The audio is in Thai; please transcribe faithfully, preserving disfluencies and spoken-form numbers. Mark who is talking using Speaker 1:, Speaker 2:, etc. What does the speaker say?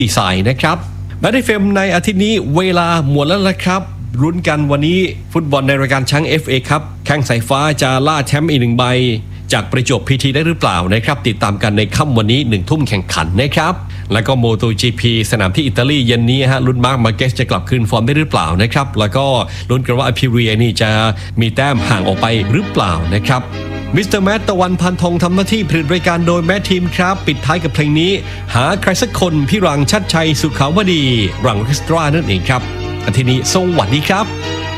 Speaker 1: ดีไซน์นะครับแมตช์ เอฟ เอ็ม ในอาทิตย์นี้เวลาหมดแล้วละครับลุ้นกันวันนี้ฟุตบอลในรายการช้าง เอฟ เอ ครับแข้งสายฟ้าจะล่าแชมป์อีกหนึ่งใบจากประจวบ พี ที ได้หรือเปล่านะครับติดตามกันในค่ำวันนี้หนึ่งทุ่มแข่งขันนะครับแล้วก็โมโต จี พี สนามที่อิตาลีเย็นนี้ฮะลุ้นมาร์คมาเกสจะกลับคืนฟอร์มได้หรือเปล่านะครับแล้วก็ลุ้นกันว่าอพิเรียนี่จะมีแต้มห่างออกไปหรือเปล่านะครับมิสเตอร์แมตตะวันพันทองทำหน้าที่ผลิตรายการโดยแมททีมครับปิดท้ายกับเพลงนี้หาใครสักคนพี่รังชัดชัยสุขาวดีรังออร์เคสตรานั่นเองครับอาทิตย์นี้สวัสดีครับ